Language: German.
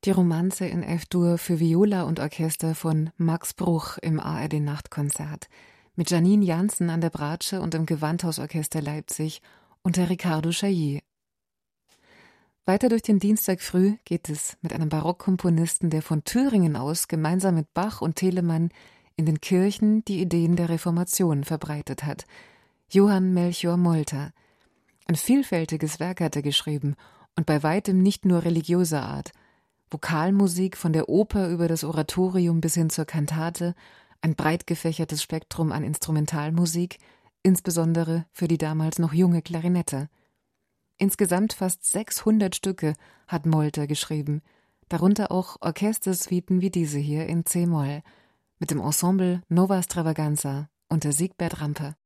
Die Romanze in F-Dur für Viola und Orchester von Max Bruch im ARD-Nachtkonzert mit Janine Jansen an der Bratsche und im Gewandhausorchester Leipzig unter Riccardo Chailly. Weiter durch den Dienstag früh geht es mit einem Barockkomponisten, der von Thüringen aus gemeinsam mit Bach und Telemann in den Kirchen die Ideen der Reformation verbreitet hat. Johann Melchior Molter. Ein vielfältiges Werk hat er geschrieben und bei weitem nicht nur religiöser Art. Vokalmusik von der Oper über das Oratorium bis hin zur Kantate, ein breit gefächertes Spektrum an Instrumentalmusik, insbesondere für die damals noch junge Klarinette. Insgesamt fast 600 Stücke hat Molter geschrieben, darunter auch Orchestersuiten wie diese hier in C-Moll, mit dem Ensemble Nova Stravaganza unter Siegbert Rampe.